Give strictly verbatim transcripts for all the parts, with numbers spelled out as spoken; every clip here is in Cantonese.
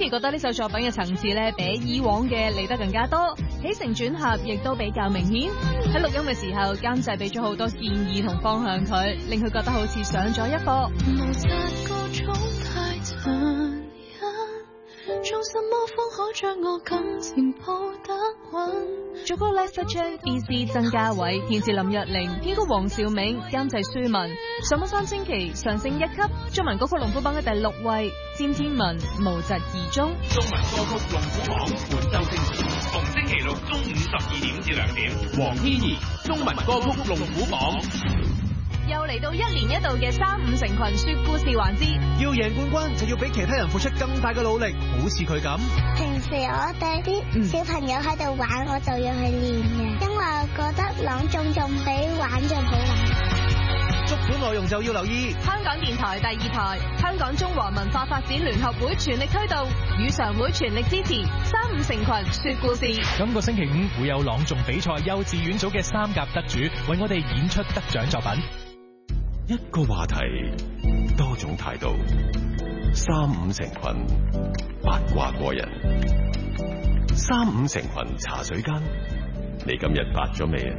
Pinky 覺得呢首作品嘅層次咧，比以往嘅嚟得更加多，起承轉合亦都比較明顯。喺錄音嘅時候，監製俾咗好多建議同方向佢，令佢覺得好似上咗一課。無責各種太殘忍，做什麼方可將我感情抱得穩？作曲 Lester J、B C 曾家偉，填詞林若玲，編曲黃兆銘，監製舒文。上咗三星期上升一級，中文歌曲龍虎榜嘅第六位，詹天文無疾而終。 中文歌曲龍虎榜本周星期，逢星期六中午十二點至兩點，黃天怡中文歌曲龍虎榜。 又嚟到一年一度嘅三五成群說故事環節， 要贏冠軍就要比其他人付出更大嘅努力，好似佢咁。 平時我哋啲小朋友喺度玩，我就要去練嘅，因為我覺得朗誦仲比玩仲好玩。 足本內容就要留意香港電台第二台、香港中華文化發展聯合會全力推動，語常會全力支持三五成群說故事。 今個星期五會有朗誦比賽幼稚園組嘅三甲得主為我哋演出得獎作品。 一個話題，多種態度，三五成群八卦過人。三五成群茶水間，你今日八咗未啊？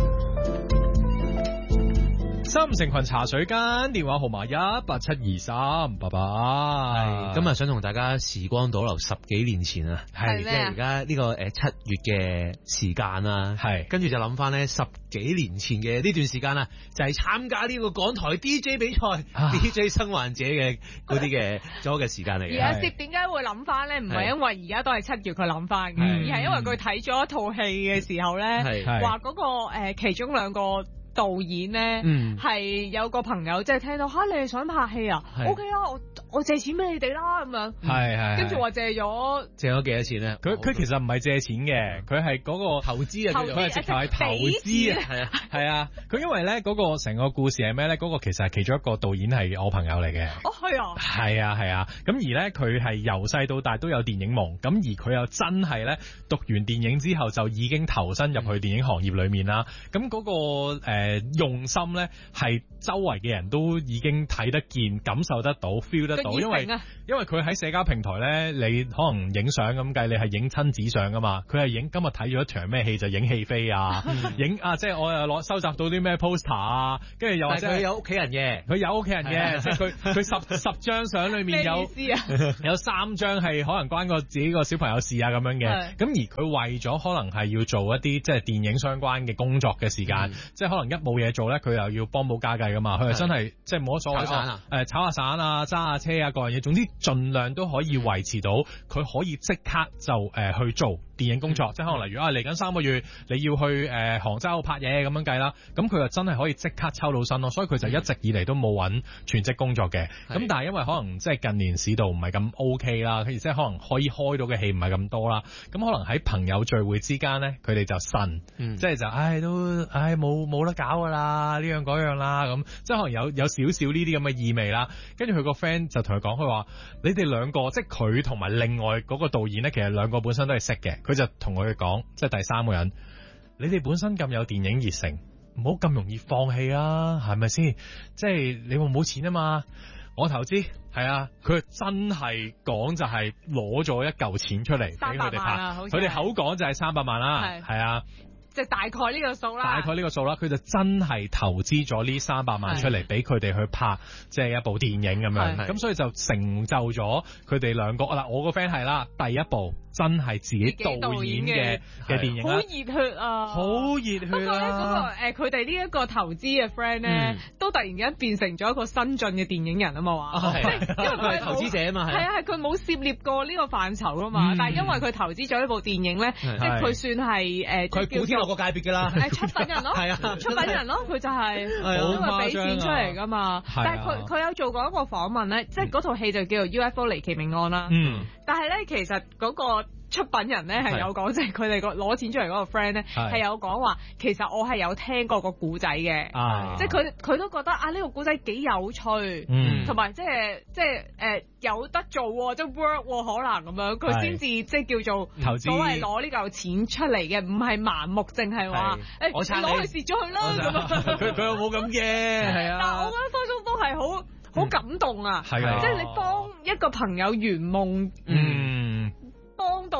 三五成群茶水間，電話號碼一八七二三，拜拜。 今日想同大家時光倒流十幾年前啊，係即係而家呢個誒七月嘅時間啦，係跟住就諗翻咧十幾年前嘅呢段時間啊，就係、是、參加呢個港台 D J 比賽、啊、D J 生還者嘅嗰啲嘅咗嘅時間嚟嘅。 而阿攝點解會諗翻咧？唔係因為而家都係七月佢諗翻嘅，而係因為佢睇咗一套戲嘅時候咧，話嗰、那個誒、呃、其中兩個導演咧，係、嗯、有個朋友即係聽到吓、啊、你哋想拍戲啊 ？O K 啊，我我借錢俾你哋啦咁樣。係係，跟住話借咗借咗幾多錢咧？ 佢佢其實唔係借錢嘅，佢係嗰個投資啊，佢係直頭係投資啊，係啊係啊。佢因為咧嗰個成個故事係咩咧？嗰、嗰個其實係其中一個導演係我朋友嚟嘅。 哦係啊， 係啊係啊。咁而咧佢係由細到大都有電影夢，咁而佢又真係咧讀完電影之後就已經投身入去電影行業裏面啦。咁嗰、嗰個誒。呃用心咧，係周圍嘅人都已經睇得見、感受得到、feel 得到，因為因為佢喺社交平台咧，你可能影相咁計，你係影親子相噶嘛，佢係影今日睇咗一場咩戲就影戲飛啊，影啊即係我又攞收集到啲咩 poster 啊，跟住又或者佢有屋企人嘅， 佢有屋企人嘅，即係佢佢十十張相裏面有有三張係可能關個自己個小朋友事啊咁樣嘅，咁而佢為咗可能係要做一啲即係電影相關嘅工作嘅時間，嗯、即係可能一冇嘢做咧，佢又要幫補家計噶嘛，佢係真係即係冇乜所謂炒散啊，誒炒下散啊，揸下車啊，各樣嘢，總之盡量都可以維持到佢可以即刻就誒、呃、去做電影工作，嗯、即係可能例如啊嚟緊三個月你要去誒、呃、杭州拍嘢咁樣計啦，咁佢就真係可以即刻抽到身咯，所以佢就一直以嚟都冇揾全職工作嘅，咁、嗯、但係因為可能即係近年市道唔係咁 OK 啦，佢即係可能可以開到嘅戲唔係咁多啦，咁可能喺朋友聚會之間咧，佢哋就呻，嗯、即係就唉都唉冇冇得搞噶啦，呢樣嗰樣啦，咁即係可能有有少少呢啲咁嘅意味啦，跟住佢個 friend 就同佢講，佢話你哋兩個即係佢同埋另外嗰個導演咧，其實兩個本身都係識嘅。佢就同佢講，即係第三個人，你哋本身咁有電影熱誠，唔好咁容易放棄啊，係咪先？即係你話冇錢啊嘛，我投資係啊，佢真係講就係攞咗一嚿錢出嚟俾佢哋拍，佢哋口講就係三百萬啦，係啊。 即係大概呢個數啦， 大概呢個數啦，佢就真係投資咗呢三百萬出嚟俾佢哋去拍，即係一部電影咁樣，咁所以就成就咗佢哋兩個嗱，我個 friend 係啦，第一部真係自己導演嘅嘅電影啦， 好熱血啊， 好熱血啊！不過咧嗰個誒佢哋呢一個投資嘅 friend 咧，都突然間變成咗一個新晉嘅電影人啊嘛話，即係因為佢係投資者啊嘛，係啊係佢冇涉獵過呢個範疇啊嘛，但係因為佢投資咗呢部電影咧，即係佢算係誒佢古天樂個界別㗎啦， 誒出品人咯，係啊出品人咯，佢就係因為俾錢出嚟㗎嘛，但係佢佢有做過一個訪問咧，即係嗰套戲就叫做 U F O 離奇命案啦，嗯，但係咧其實嗰個出品人咧係有講，即係佢哋個攞錢出嚟嗰個 friend 咧係有講話，其實我係有聽過個古仔嘅，即係佢佢都覺得啊呢個古仔幾有趣，同埋即係即係誒有得做，即係 work 可能咁樣，佢先至即係叫做投資，所謂攞呢嚿錢出嚟嘅，唔係盲目，淨係話誒攞去蝕咗佢啦咁啊！ 佢佢又冇咁嘅，係啊！ 但係我覺得當中都係好好感動啊，係啊！即係你幫一個朋友圓夢，嗯。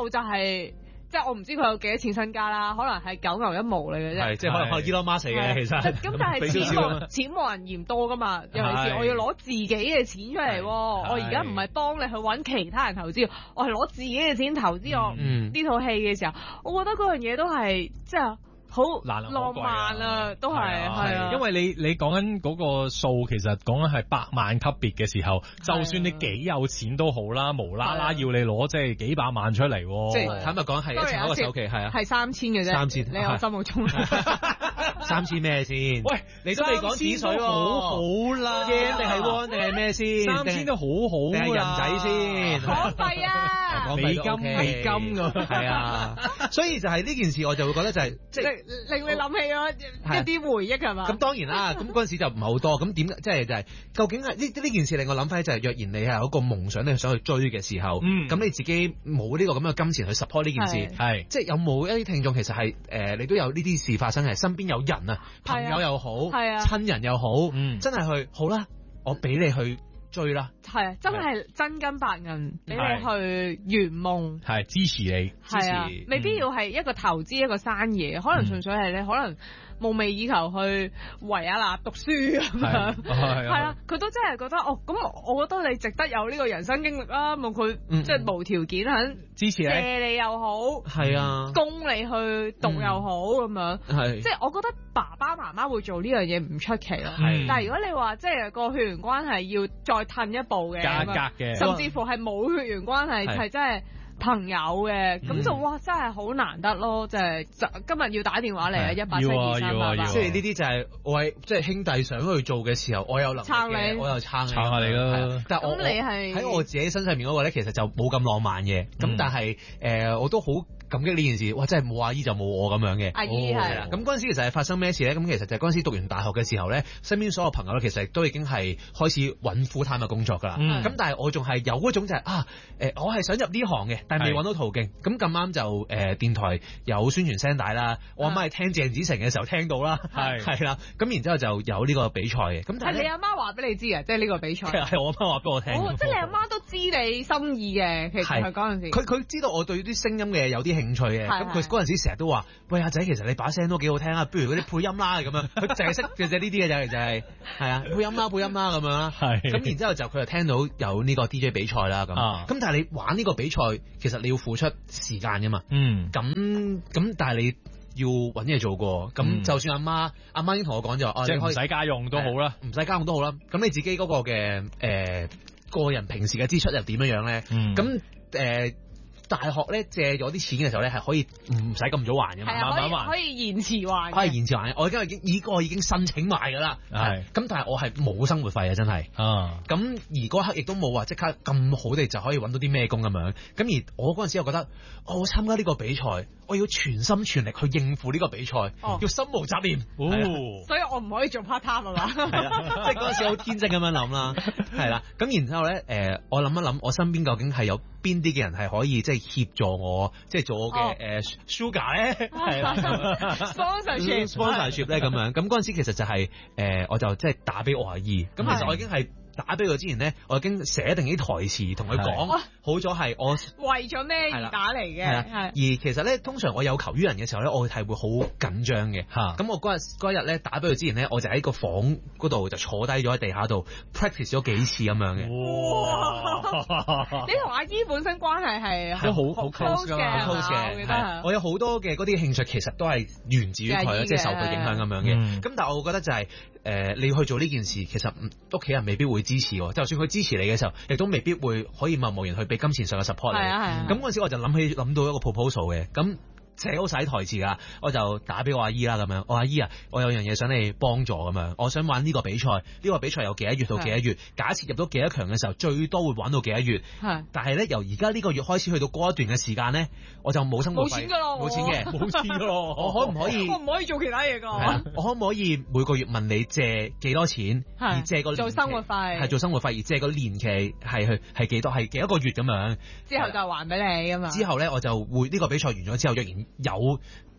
數就係、是。即係我唔知佢有幾多錢身家啦，可能係九牛一毛嚟嘅啫。 係，即係可能可能 Elon Musk 嚟嘅，其實。 咁但係錢冇錢冇人嫌多噶嘛，尤其是我要攞自己嘅錢出嚟，我而家唔係幫你去揾其他人投資，我係攞自己嘅錢投資我呢套戲嘅時候，我覺得嗰樣嘢都係即係。好浪漫啊，都係係啊， 因為你你講緊嗰個數，其實講緊係百萬級別嘅時候，就算你幾有錢都好啦，無啦啦要你攞即係幾百萬出嚟， 即係坦白講係一個首期係啊， 係三千嘅啫， 三千， 你我心目中三千咩先？喂，你都未講紙水喎， 好好啦， yen定係 won 定係咩先？ 三千都好好定係人仔先？ 港幣啊， 美金美金㗎， 係啊，所以就係呢件事我就會覺得就係即係。 令你諗起咗一啲回憶係嘛？ 咁當然啦，咁嗰陣時就唔係好多。咁點即係就係、是、究竟係呢呢件事令我諗翻就係、是，若然你係有一個夢想你想去追嘅時候，咁、嗯、你自己冇呢個咁嘅金錢去 support 呢件事，係即係有冇一啲聽眾其實係誒、呃、你都有呢啲事發生，係身邊有人啊，朋友又好，係啊，親人又好，嗯、真係去好啦，我俾你去追啦， 係啊，真係真金白銀俾你去圓夢， 係支持你， 係啊，未必要係一個投資、嗯、一個生意，可能純粹係你可能夢寐以求去維也納讀書咁樣，係啊，佢都真係覺得哦，咁我覺得你值得有呢個人生經歷啦，咁佢即係無條件肯支持你， 借你又好， 係啊， 供你去讀又好咁樣，係，即係我覺得爸爸媽媽會做呢樣嘢唔出奇咯，但係如果你話即係個血緣關係要再褪一步嘅， 價格嘅， 甚至乎係冇血緣關係係真係朋友嘅，咁就哇真係好難得咯，就係今日要打電話嚟啊，一八七二三八八， 即係呢啲就係我係即係兄弟想去做嘅時候，我有能力嘅，我又撐你， 撐下你啦。 但係我你係喺我自己身上面嗰個咧，其實就冇咁浪漫嘅，咁但係誒我都好感激呢件事，哇！真係冇阿姨就冇我咁樣嘅。 阿姨係啦。 咁嗰陣時其實係發生咩事咧？咁其實就係嗰陣時讀完大學嘅時候咧，身邊所有朋友咧其實都已經係開始揾 full time 嘅工作㗎啦。咁、嗯、但係我仲係有嗰種就係、是、啊誒，我係想入呢行嘅，但係未揾到途徑。咁咁啱就誒、呃、電台有宣傳聲帶啦，我阿媽係聽鄭子誠嘅時候聽到啦，係係啦。咁然之後就有呢個比賽嘅。咁但係你阿媽話俾你知啊，即係呢個比賽。 係我阿媽話俾我聽。 哦，即係你阿媽都知你心意嘅，其實係嗰陣時。 佢佢知道我對啲聲音嘅有啲興趣嘅。咁佢嗰陣時成日都話：喂阿仔，其實你把聲都幾好聽啊，不如嗰啲配音啦咁樣。佢淨係識嘅啫呢啲嘅就就係係啊配音啦配音啦咁樣啦。係。咁然之後就佢就聽到有呢個 D J 比賽啦咁。咁、啊、但係你玩呢個比賽，其實你要付出時間噶嘛。嗯。咁咁但係你要揾嘢做過。咁、嗯、就算阿媽阿媽已經同我講咗， 即係唔使家用都好啦， 唔使家用都好啦。咁你自己嗰個嘅誒、呃、個人平時嘅支出又點樣樣咧？咁誒。嗯大學咧借咗啲錢嘅時候咧，係可以唔使咁早還嘅嘛，慢慢還， 可以延遲還， 可以延遲還。我而家已經呢個已經申請埋㗎啦，係。咁但係我係冇生活費啊，真係。啊。咁而嗰刻亦都冇話即刻咁好地就可以揾到啲咩工咁樣。咁而我嗰陣時又覺得，哦、我參加呢個比賽，我要全心全力去應付呢個比賽，哦、要心無雜念。 哦。所以我唔可以做 part time 啊嘛。係啦，即係嗰陣時好天真咁樣諗啦，係啦。咁然之後咧，誒、呃，我諗一諗，我身邊究竟係有邊啲嘅人係可以即係協助我，即係做我嘅誒 sugar 咧，係啦，sponsorship sponsorship 咧咁樣。咁嗰陣時其實就係、是、誒、呃，我就即係打俾我阿姨。咁其實我已經係打俾佢之前咧，我已經寫定啲台詞同佢講。好咗係我為咗咩而打嚟嘅。 而其實咧，通常我有求於人嘅時候咧，我係會好緊張嘅。咁我嗰日嗰日咧打俾佢之前咧，我就喺個房嗰度就坐低咗喺地下度 practice 咗幾次咁樣嘅。 哇！你同阿姨本身關係係都好好 close 嘅， 好 close 嘅。我有好多嘅嗰啲興趣其實都係源自於佢，即係受佢影響咁樣嘅。咁、嗯、但係我覺得就係、是、誒、呃，你去做呢件事，其實屋企人未必會支持喎。就算佢支持你嘅時候，亦都未必會可以貿貿然去俾金錢上嘅 support 你。咁嗰陣時我就諗起諗到一個 proposal 嘅咁。寫好晒台詞㗎，我就打俾我阿姨啦咁樣。我阿姨啊，我有樣嘢想你幫助咁樣，我想玩呢個比賽。呢、呢個比賽由幾多月到幾多月？假設入到幾多強嘅時候，最多會玩到幾多月？係。但係咧，由而家呢個月開始去到嗰一段嘅時間咧，我就冇生活費。冇錢㗎咯，冇錢嘅，冇錢㗎咯。我可唔可以？ 我唔可以做其他嘢㗎。 我可唔可以每個月問你借幾多錢？而借個做生活費係做生活費，而借個年期係去係幾多？係幾多個月咁樣？ 之後就還俾你㗎嘛。 之後咧，我就會呢、呢個比賽完咗之後，若然有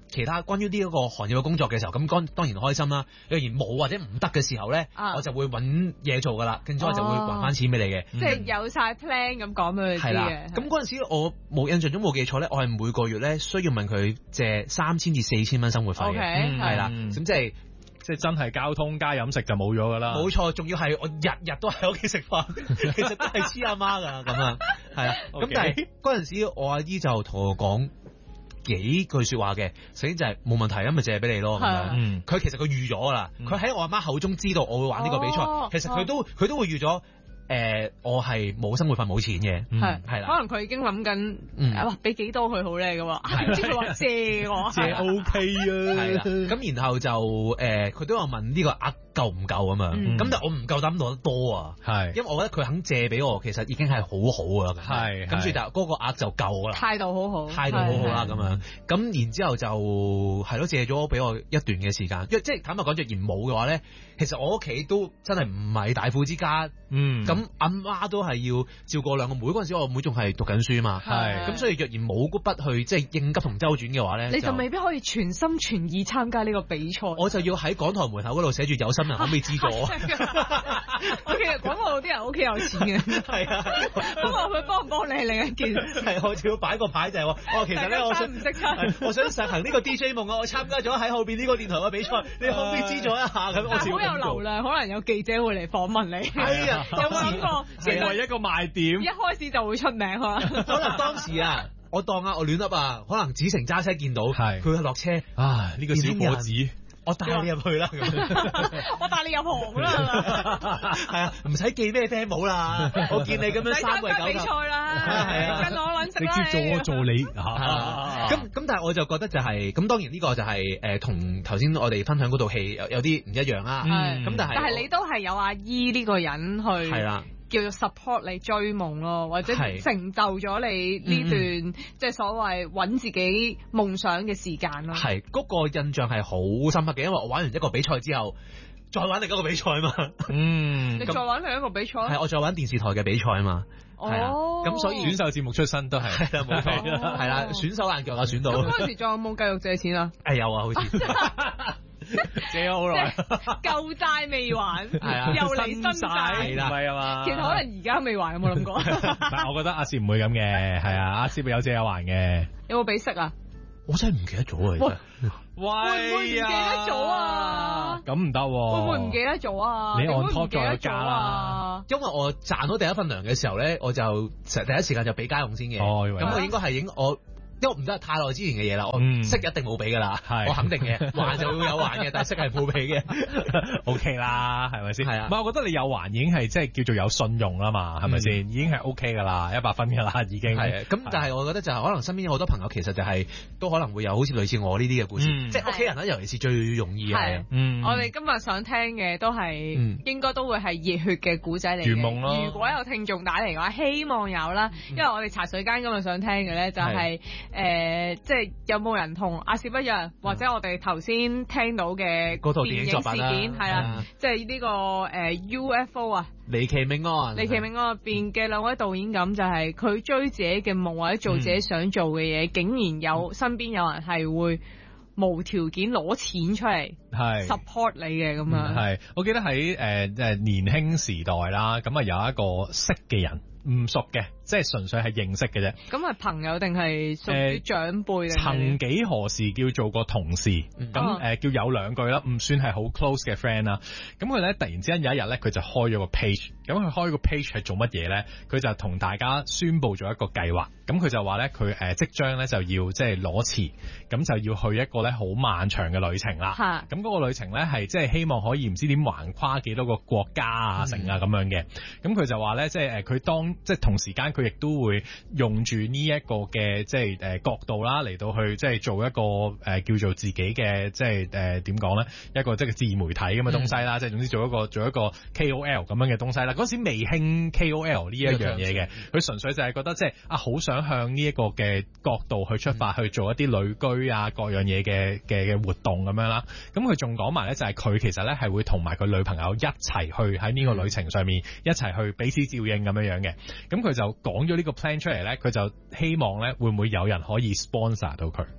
其他關於呢一個行業嘅工作嘅時候，咁當當然開心啦。若然冇或者唔得嘅時候咧，啊、我就會揾嘢做噶啦，跟住我就會還翻錢俾你嘅。 即係有晒 plan 咁講俾佢知嘅。 咁嗰陣時我冇印象中冇記錯咧，我係每個月咧需要問佢借三千至四千蚊生活費嘅，係啦，咁即係。 即係真係交通加飲食就冇咗㗎啦。 冇錯，仲要係我日日都喺屋企食飯，其實都係黐阿媽㗎咁啊，係啊。咁 Okay. 但係嗰陣時我阿姨就同我講幾句説話嘅，首先就係冇問題，咁咪借俾你咯。嗯，佢其實佢預咗㗎啦，佢喺、嗯、我阿媽口中知道我會玩呢個比賽，哦、其實佢都佢、哦、都會預咗。誒、呃，我係冇生活費冇錢嘅，係係啦， 可能佢已經諗緊，哇，俾幾多佢好叻嘅喎，點知佢話借我， 借 OK 啊， 係啦，咁然後就誒，佢、呃、都有問呢個額夠唔夠啊嘛，咁、嗯、但係我唔夠膽攞得多啊，係，因為我覺得佢肯借俾我，其實已經係好好噶啦，係，咁所以就嗰個額就夠啦， 態度好好， 態度好好啦咁樣，咁然之後就係咯，借咗俾我一段嘅時間，即係坦白講，若然冇嘅話咧，其實我屋企都真係唔係大富之家，嗯，咁阿媽都係要照顧兩個妹，嗰陣時我妹仲係讀緊書嘛，係，咁所以若然冇嗰筆去即係應急同周轉嘅話咧， 你就未必可以全心全意參加呢個比賽， 我就要喺港台門口嗰度寫住有心人可唔可以資助我。 我其實廣告啲人屋企有錢嘅，係啊，不過佢幫唔幫你係另一件事， 係我就要擺個牌就係話，哦，其實咧我想唔識猜，我想實行呢個 D J 夢啊，我參加咗喺後邊呢個電台嘅比賽，你可唔可以資助一下咁？我好有流量，可能有記者會嚟訪問你， 係啊， 有冇諗過成為一個賣點？ 一開始就會出名可能， 可能當時啊，我當啊我亂噏啊，可能子成揸車見到，係佢落車啊，呢個小伙子。 我帶你入去啦， 我帶你入行啦， 係啊，唔使記咩 friend 帽啦，我見你咁樣三圍九比賽啦，係啊，跟我撚食啦， 直接做我助理嚇。 咁咁，但係我就覺得就係咁，當然呢個就係誒同頭先我哋分享嗰套戲有有啲唔一樣啦。咁但係但係你都係有阿姨呢個人去係啦。叫做 support 你追夢咯，或者成就咗你呢段、嗯、即係所謂揾自己夢想嘅時間咯。 係嗰、嗰個印象係好深刻嘅，因為我玩完一個比賽之後，再玩另一個比賽啊嘛。嗯， 你再玩另一個比賽？ 係我再玩電視台嘅比賽啊嘛。係啊，咁所以選秀節目出身都係係啦，冇錯， 係啦，選手爛腳啊，選到。 咁嗰陣時仲有冇繼續借錢啊？ 誒有啊，好似。 借咗好耐， 舊債未還， 係啊， 又嚟新債， 係啦，係啊嘛。 其實可能而家未還，有冇諗過？ 但我覺得阿薛唔會咁嘅，係啊，阿薛有借有還嘅。 有冇俾息啊？ 我真係唔記得咗啊！ 喂， 會唔會唔記得咗啊？ 咁唔得，會唔會唔記得咗啊？ 你按 top 再加啦。 因為我賺到第一份糧嘅時候咧，我就成第一時間就俾家用先嘅。哦，咁我應該係影我。因為唔得太耐之前嘅嘢啦，我息一定冇俾噶啦，我肯定嘅，還就會有還嘅，但係息係冇俾嘅 ，O K 啦，係咪先？係啊，唔係我覺得你有還已經係即係叫做有信用啦嘛，係咪先？已經係 O K 噶啦，一百分噶啦，已經係。咁但係我覺得就係可能身邊有好多朋友其實就係都可能會有好似類似我呢啲嘅故事，即係屋企人啦，尤其是最容易係。 我哋今日想聽嘅都係應該都會係熱血嘅古仔嚟嘅。圓夢咯。如果有聽眾打嚟嘅話，希望有啦，因為我哋茶水間今日想聽嘅咧就係。誒、呃，即係有冇人同阿薛一樣，或者我哋頭先聽到嘅嗰套電影事件係啦，即係呢個誒、呃、U F O 啊， 離奇命案， 離奇命案入邊嘅兩位導演咁，就係佢追自己嘅夢或者做自己想做嘅嘢，嗯、竟然有身邊有人係會無條件攞錢出嚟係 support 你嘅咁樣。 係，我記得喺誒誒年輕時代啦，咁啊有一個識嘅人。唔熟嘅，即係純粹係認識嘅啫。咁係朋友定係屬於長輩？ 曾幾何時叫做個同事，咁誒、嗯呃、叫有兩句啦，唔算係好 close 嘅 friend 啦。咁佢咧突然之間有一日咧，佢就開咗個 page。咁佢開個 page 係做乜嘢咧？佢就同大家宣佈咗一個計劃。咁佢就話咧，佢誒即將咧就要即係裸辭，咁就要去一個咧好漫長嘅旅程啦。咁嗰哈個旅程咧係即係希望可以唔知點橫跨幾多個國家啊、城啊咁樣嘅。咁佢就話咧，即係誒佢當即係同時間佢亦都會用住呢一個嘅即係誒角度啦，嚟到去即係做一個誒、呃、叫做自己嘅即係誒點講咧，一個即係自媒體咁嘅東西啦，即係、嗯、總之做一個做一個 K O L 咁樣嘅東西啦。嗰時未興 K O L 呢一樣嘢嘅，佢純粹就係覺得即係啊好想向呢一個嘅角度去出發、嗯、去做一啲旅居啊各樣嘢嘅嘅嘅活動咁樣啦。咁佢仲講埋咧就係佢其實咧係會同埋佢女朋友一齊去喺呢個旅程上面、嗯、一齊去彼此照應咁樣樣嘅。咁佢就講咗呢個 plan 出嚟咧，佢就希望咧會唔會有人可以 sponsor 到佢。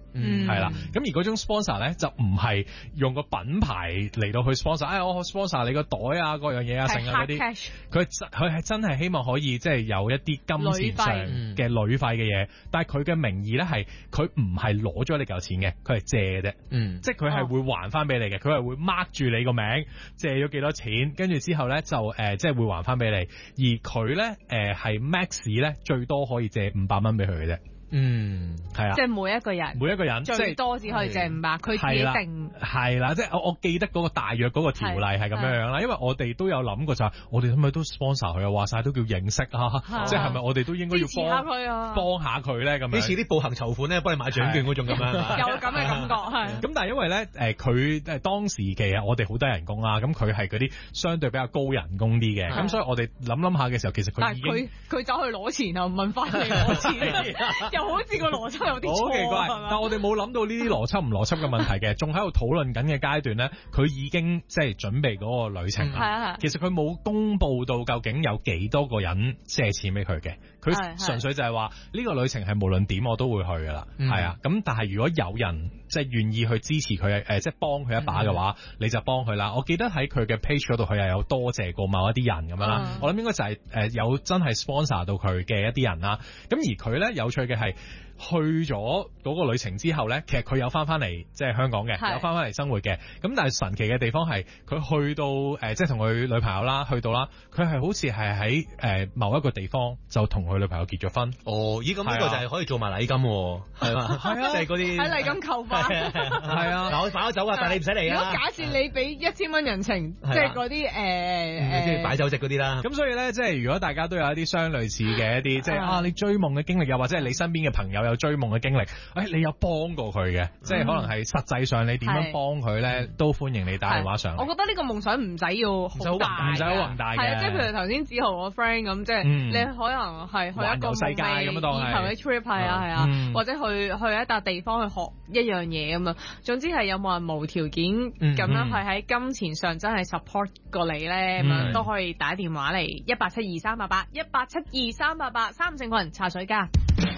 嗯，係啦。咁而嗰種 sponsor 咧就唔係用個品牌嚟到去 sponsor，哎我 sponsor 你個袋啊，各樣嘢啊，剩啊嗰啲，佢佢係真係希望可以即係有一啲金錢上嘅旅費嘅嘢，但係佢嘅名義咧係佢唔係攞咗你嚿錢嘅，佢係借啫，嗯，即係佢係會還翻俾你嘅，佢係會 mark 住你個名，借咗幾多錢，跟住之後咧就誒、呃、即係會還翻俾你，而佢咧誒係 max 咧最多可以借五百蚊俾佢嘅啫。嗯，係啊， 即係每一個人， 每一個人最多只可以借五百，佢自己定係啦，即係我我記得嗰個大約嗰個條例係咁樣樣啦，因為我哋都有諗過就係我哋係咪都 sponsor 佢啊，話晒都叫認識啊，即係係咪我哋都應該要幫佢啊，幫下佢咧咁樣，似啲步行籌款咧，幫你買獎券嗰種咁樣， 有咁嘅感覺係。 咁但係因為咧誒佢誒當時其實我哋好低人工啦，咁佢係嗰啲相對比較高人工啲嘅，咁所以我哋諗諗下嘅時候，其實佢已經佢佢走去攞錢啊，問翻你攞錢。好似個邏輯有啲錯， 好奇怪，但係我哋冇諗到呢啲邏輯唔邏輯嘅問題嘅，仲喺度討論緊嘅階段咧，佢已經即係準備嗰個旅程啦。其實佢冇公佈到究竟有幾多個人借錢俾佢嘅，佢純粹就係話呢個旅程係無論點我都會去噶啦，係啊。咁但係如果有人即係願意去支持佢誒，即係幫佢一把嘅話，嗯、你就幫佢啦。我記得喺佢嘅 page 嗰度，佢又有多謝過某一啲人咁樣啦。嗯、我諗應該就係誒有真係 sponsor 到佢嘅一啲人啦。咁而佢咧有趣嘅係。去咗嗰個旅程之後咧，其實佢有翻翻嚟即係香港嘅，是有翻翻嚟生活嘅。咁但係神奇嘅地方係佢去到誒、呃，即係同佢女朋友啦，去到啦，佢係好似係喺誒某一個地方就同佢女朋友結咗婚。 哦，咦咁呢個就係可以做埋禮金喎，係嘛？係啊，即係嗰啲喺禮金扣翻。 係啊， 嗱我擺咗酒啊，但係你唔使嚟啊。 如果假設你俾一千蚊人情，即係嗰啲誒誒， 即係擺酒席嗰啲啦。 咁所以咧，即係如果大家都有一啲相類似嘅一啲，即係啊你追夢嘅經歷，又或者係你身邊嘅朋友有追夢嘅經歷，誒你有幫過佢嘅，即係可能係實際上你點樣幫佢咧，都歡迎你打電話上嚟。 我覺得呢個夢想唔使要好大， 唔使好宏大嘅。 係啊，即係譬如頭先梓豪我 friend 咁，即係你可能係去一個世界咁樣當係， 同佢 trip 係啊係啊，或者去去一笪地方去學一樣嘢咁樣。總之係有冇人無條件咁樣係喺金錢上真係 support 過你咧，咁樣都可以打電話嚟一八七二三八八一八七二三八八三五成群茶水間。